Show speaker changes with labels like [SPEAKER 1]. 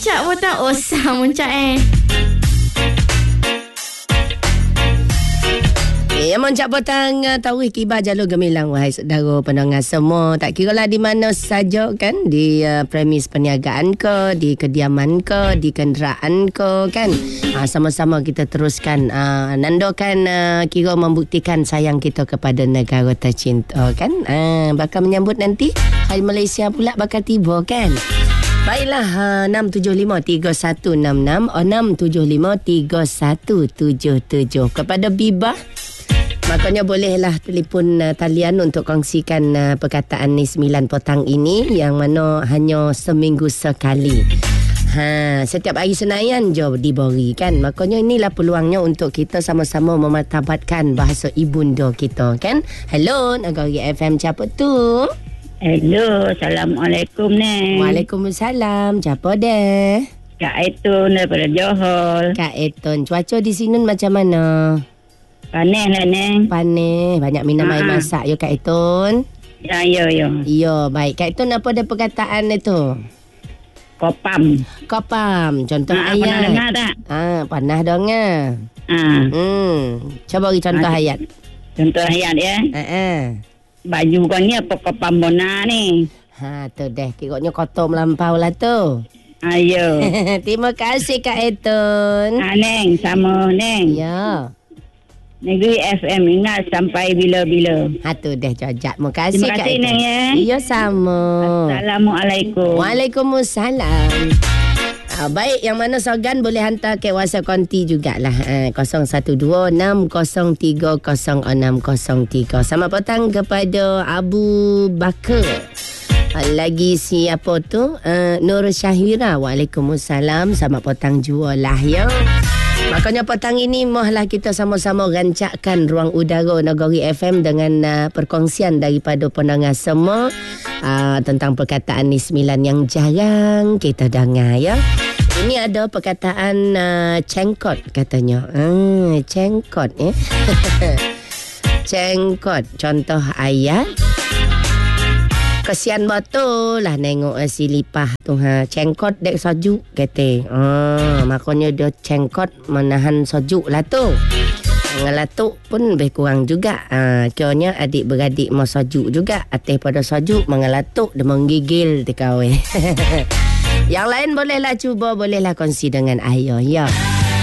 [SPEAKER 1] Muncak pun tak usah muncak
[SPEAKER 2] Muncak petang Tauih Kibar Jalur Gemilang. Wahai saudara pendengar semua, tak kiralah di mana saja kan, di premis perniagaan ke, di kediaman ke, di kenderaan ke kan, sama-sama kita teruskan nandokan, kira membuktikan sayang kita kepada negara tercinta kan. Bakal menyambut nanti Hari Malaysia pula bakal tiba kan. Baiklah, 675-3166 675-3177. Kepada Bibah, makanya bolehlah telefon talian untuk kongsikan perkataan ni 9 petang ini, yang mana hanya seminggu sekali. Setiap hari Senayan je diberi kan. Makanya inilah peluangnya untuk kita sama-sama memartabatkan bahasa ibunda kita kan. Hello, Negeri FM, siapa tu?
[SPEAKER 3] Hello, Assalamualaikum, Neng.
[SPEAKER 2] Waalaikumsalam. Siapa deh?
[SPEAKER 3] Kak Etun daripada Johor.
[SPEAKER 2] Kak Etun, cuaca di sini macam mana?
[SPEAKER 3] Panas lah, Neng.
[SPEAKER 2] Panas. Banyak minum air masak ya, Kak Etun?
[SPEAKER 3] Ya.
[SPEAKER 2] Ya, baik. Kak Etun, apa ada perkataan itu?
[SPEAKER 3] Kopam.
[SPEAKER 2] Contoh ayat.
[SPEAKER 3] Pernah dengar tak?
[SPEAKER 2] Pernah dengar. Cuba bagi contoh ayat.
[SPEAKER 3] Contoh ayat ya. Baju kau ni apa kopam bona ni?
[SPEAKER 2] Tu deh. Kiranya kotor melampau lah tu.
[SPEAKER 3] Ayo.
[SPEAKER 2] Terima kasih, Kak Etun.
[SPEAKER 3] Neng, sama Neng.
[SPEAKER 2] Ya.
[SPEAKER 3] Negeri FM ingat sampai bila-bila.
[SPEAKER 2] Tu deh, jajak. Terima kasih,
[SPEAKER 3] Kak
[SPEAKER 2] Etun.
[SPEAKER 3] Neng ya.
[SPEAKER 2] Ya, sama.
[SPEAKER 3] Assalamualaikum.
[SPEAKER 2] Waalaikumsalam. Baik, yang mana sogan boleh hantar ke WhatsApp konti jugalah. 0126030603. Selamat petang kepada Abu Bakar. Lagi siapa tu? Nur Syahira. Waalaikumsalam. Selamat petang jualah ya. Makanya petang ini mohlah kita sama-sama rancakkan ruang udara Negeri FM dengan perkongsian daripada pendengar semua tentang perkataan ni 9 yang jarang kita dengar ya. Ini ada perkataan cengkot katanya. Cengkot Cengkot. Contoh ayat. Kesian betul lah nengok si Lipah tu. Cengkot dek sojuk kata. Makanya dia cengkot menahan sojuk lah tu. Ngelatuk pun lebih kurang juga. Kiranya adik-beradik mau sojuk juga. Atas pada sojuk mengelatuk dia menggigil dia kawin. Yang lain bolehlah cuba, bolehlah kongsi dengan ayah ya.